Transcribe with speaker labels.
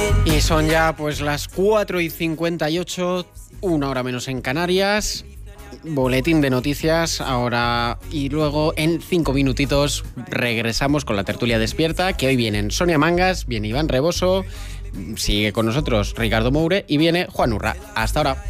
Speaker 1: Y son ya pues las 4:58, una hora menos en Canarias. Boletín de noticias ahora y luego en 5 minutitos regresamos con la tertulia despierta, que hoy vienen Sonia Mangas, viene Iván Reboso, sigue con nosotros Ricardo Moure y viene Juan Urra. Hasta ahora.